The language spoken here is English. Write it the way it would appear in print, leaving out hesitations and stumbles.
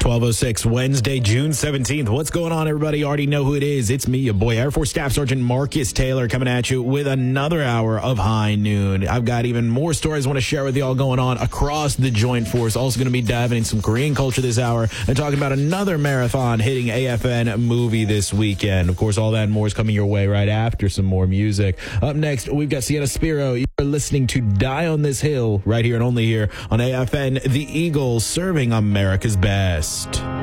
12:06, Wednesday, June 17th. What's going on, everybody? You already know who it is. It's me, your boy, Air Force Staff Sergeant Marcus Taylor, coming at you with another hour of High Noon. I've got even more stories I want to share with y'all going on across the Joint Force. Also going to be diving in some Korean culture this hour and talking about another marathon hitting AFN movie this weekend. Of course, all that and more is coming your way right after some more music. Up next, we've got Sienna Spiro. You're listening to Die on This Hill right here and only here on AFN, the Eagles, serving America's best.